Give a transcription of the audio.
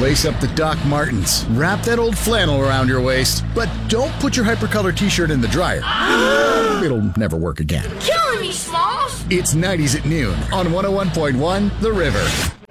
Lace up the Doc Martens. Wrap that old flannel around your waist. But don't put your hypercolor t-shirt in the dryer. It'll never work again. Killing me, Smalls! It's 90s at noon on 101.1 The River.